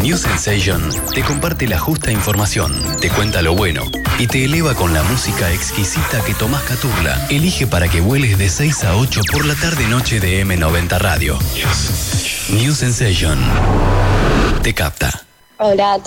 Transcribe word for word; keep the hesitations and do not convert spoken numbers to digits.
New Sensation te comparte la justa información, te cuenta lo bueno y te eleva con la música exquisita que Tomás Caturla elige para que vueles de seis a ocho por la tarde-noche de eme noventa Radio. New Sensation te capta. Hola.